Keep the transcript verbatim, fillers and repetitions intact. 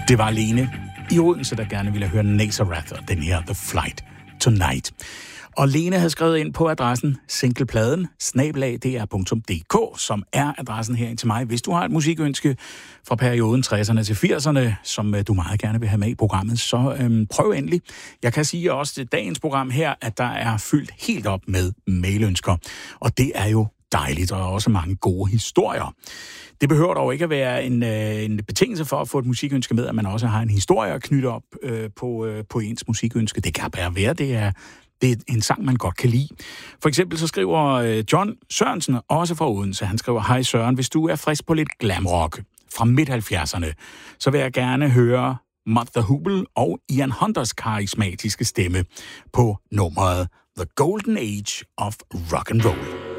Det var Lene i Odense, der gerne ville høre Nazareth og den her The Flight Tonight. Og Lene havde skrevet ind på adressen singlepladen snabel-a d r punktum d k, som er adressen her til mig. Hvis du har et musikønske fra perioden tresserne til firserne, som du meget gerne vil have med i programmet, så øhm, prøv endelig. Jeg kan sige også til dagens program her, at der er fyldt helt op med mailønsker. Og det er jo dejligt, og også mange gode historier. Det behøver dog ikke at være en, øh, en betingelse for at få et musikønske med, at man også har en historie at knytte op øh, på, øh, på ens musikønske. Det kan bare være, det er, det er en sang, man godt kan lide. For eksempel så skriver øh, John Sørensen, også fra Odense, han skriver: Hej Søren, hvis du er frisk på lidt glamrock fra midt halvfjerdserne, så vil jeg gerne høre Mother Hubel og Ian Hunters karismatiske stemme på nummeret The Golden Age of Rock and Roll.